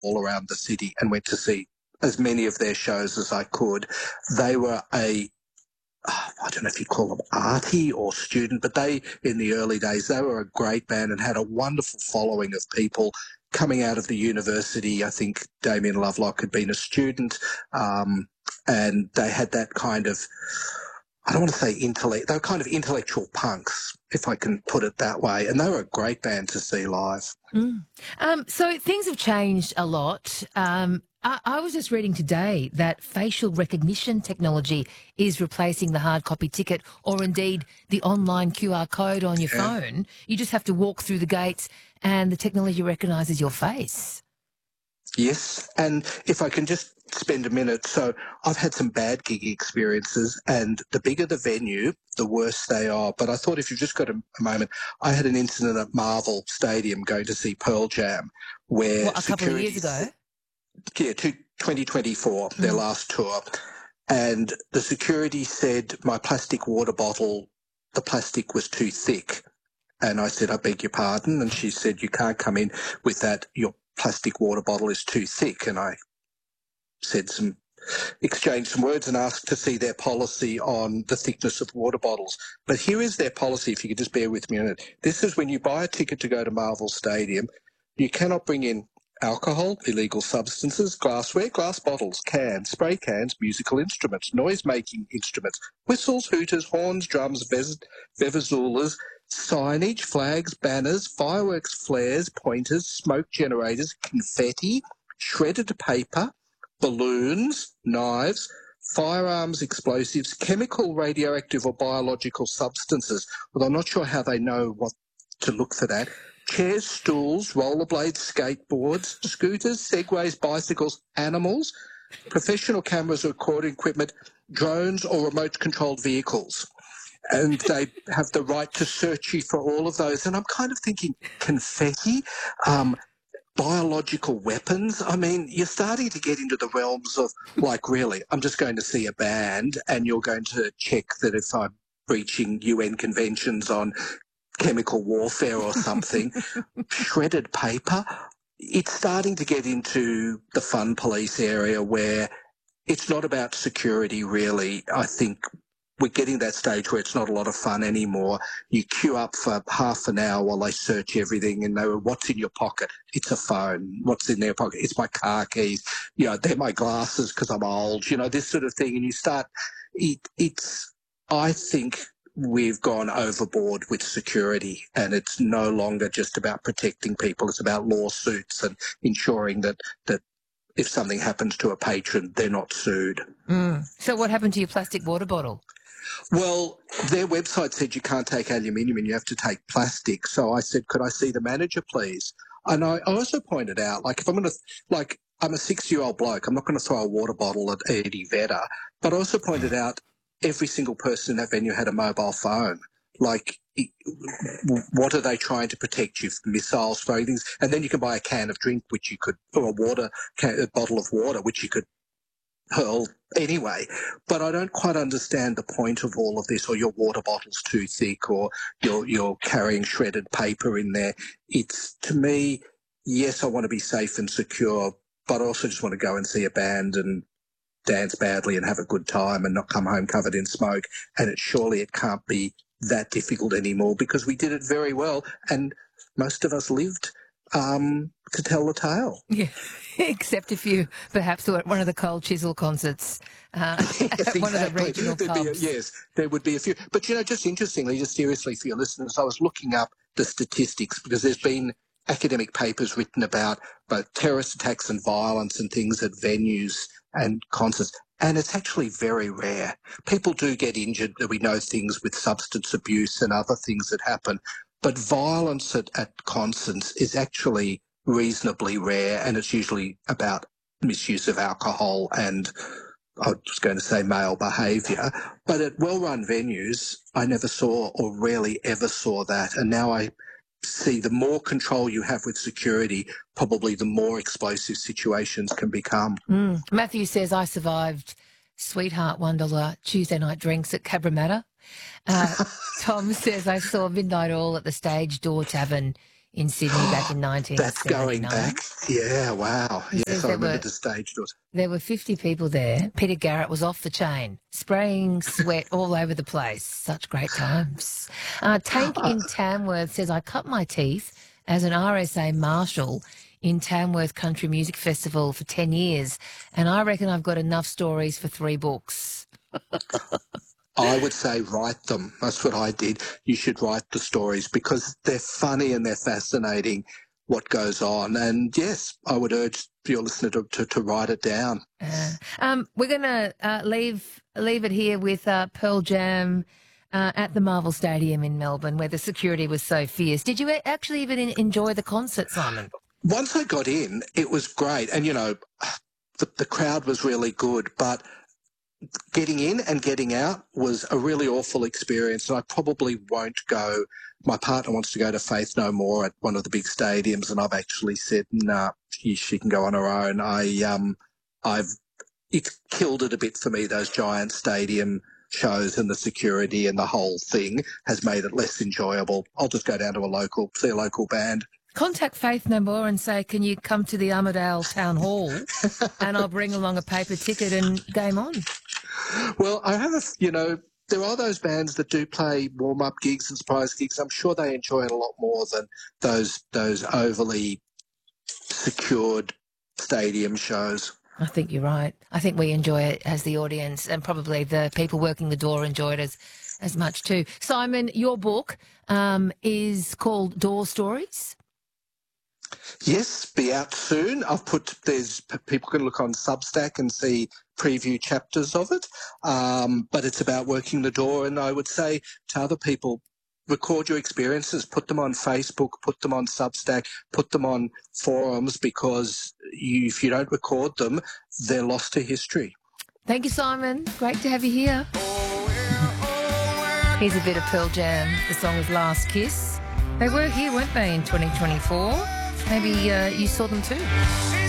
all around the city and went to see as many of their shows as I could. They were I don't know if you call them arty or student, but in the early days, they were a great band and had a wonderful following of people coming out of the university. I think Damien Lovelock had been a student, and they had that kind of, I don't want to say intellect, they were kind of intellectual punks, if I can put it that way. And they were a great band to see live. So things have changed a lot. I was just reading today that facial recognition technology is replacing the hard copy ticket or indeed the online QR code on your phone. You just have to walk through the gates and the technology recognises your face. Yes, and if I can just spend a minute. So I've had some bad gig experiences, and the bigger the venue, the worse they are. But I thought if you've just got a moment, I had an incident at Marvel Stadium going to see Pearl Jam where a couple of years ago? Yeah, 2024, their last tour. And the security said my plastic water bottle, the plastic was too thick. And I said, I beg your pardon. And she said, you can't come in with that. Your plastic water bottle is too thick. And I exchanged some words and asked to see their policy on the thickness of water bottles. But here is their policy, if you could just bear with me a minute. This is when you buy a ticket to go to Marvel Stadium, you cannot bring in alcohol, illegal substances, glassware, glass bottles, cans, spray cans, musical instruments, noise-making instruments, whistles, hooters, horns, drums, vuvuzela's, signage, flags, banners, fireworks, flares, pointers, smoke generators, confetti, shredded paper, balloons, knives, firearms, explosives, chemical, radioactive or biological substances. Well, I'm not sure how they know what to look for that. Chairs, stools, rollerblades, skateboards, scooters, segways, bicycles, animals, professional cameras or recording equipment, drones or remote-controlled vehicles. And they have the right to search you for all of those. And I'm kind of thinking confetti, biological weapons. I mean, you're starting to get into the realms of, like, really, I'm just going to see a band and you're going to check that if I'm breaching UN conventions on chemical warfare or something, shredded paper. It's starting to get into the fun police area where it's not about security, really. I think we're getting that stage where it's not a lot of fun anymore. You queue up for half an hour while they search everything and know what's in your pocket. It's a phone. What's in their pocket? It's my car keys. You know, they're my glasses because I'm old, you know, this sort of thing. And you start, I think we've gone overboard with security, and it's no longer just about protecting people. It's about lawsuits and ensuring that if something happens to a patron, they're not sued. So what happened to your plastic water bottle? Well, their website said you can't take aluminium and you have to take plastic. So I said, could I see the manager, please? And I also pointed out, like, if I'm going to, like, I'm a 6-year-old bloke, I'm not going to throw a water bottle at Eddie Vedder. But I also pointed out every single person in that venue had a mobile phone. Like, what are they trying to protect you from? Missiles, throwing things? And then you can buy a can of drink, which you could, or a bottle of water, which you could hurl anyway. But I don't quite understand the point of all of this, or your water bottle's too thick, or you're carrying shredded paper in there. It's, to me, yes, I want to be safe and secure, but I also just want to go and see a band and dance badly and have a good time and not come home covered in smoke. And surely it can't be that difficult anymore, because we did it very well and most of us lived to tell the tale. Yeah, except if you perhaps were at one of the Cold Chisel concerts, Yes, exactly. one of the regional pubs. Yes, there would be a few. But, you know, just interestingly, just seriously for your listeners, I was looking up the statistics because there's been academic papers written about both terrorist attacks and violence and things at venues and concerts, and it's actually very rare. People do get injured. We know things with substance abuse and other things that happen, but violence at concerts is actually reasonably rare, and it's usually about misuse of alcohol and, I was going to say, male behaviour. But at well-run venues, I never saw, or rarely ever saw that, and now I see the more control you have with security, probably the more explosive situations can become. Matthew says, I survived Sweetheart $1 Tuesday night drinks at Cabramatta. Tom says, I saw Midnight Oil at the Stage Door Tavern in Sydney back in That's going 1979. back. Yeah, wow. He Yes, says I there remember were the stage door. there were 50 people there. Peter Garrett was off the chain, spraying sweat all over the place. Such great times. Tank in Tamworth says, I cut my teeth as an RSA marshal in Tamworth Country Music Festival for 10 years, and I reckon I've got enough stories for 3 books. I would say write them. That's what I did. You should write the stories because they're funny and they're fascinating what goes on. And yes, I would urge your listener to write it down. We're going to leave it here with Pearl Jam at the Marvel Stadium in Melbourne, where the security was so fierce. Did you actually even enjoy the concert, Simon? Once I got in, it was great. And, you know, the crowd was really good, but getting in and getting out was a really awful experience. And I probably won't go. My partner wants to go to Faith No More at one of the big stadiums, and I've actually said, nah, she can go on her own. It's killed it a bit for me, those giant stadium shows, and the security and the whole thing has made it less enjoyable. I'll just go down to see a local band. Contact Faith No More and say, can you come to the Armidale Town Hall and I'll bring along a paper ticket and game on. Well, I have there are those bands that do play warm-up gigs and surprise gigs. I'm sure they enjoy it a lot more than those overly secured stadium shows. I think you're right. I think we enjoy it as the audience, and probably the people working the door enjoy it as much too. Simon, your book is called Door Stories. Yes, be out soon. People can look on Substack and see preview chapters of it, but it's about working the door. And I would say to other people, record your experiences, put them on Facebook, put them on Substack, put them on forums, because if you don't record them, they're lost to history. Thank you, Simon. Great to have you here. Here's a bit of Pearl Jam. The song is Last Kiss. They were here, weren't they, in 2024? Maybe you saw them too.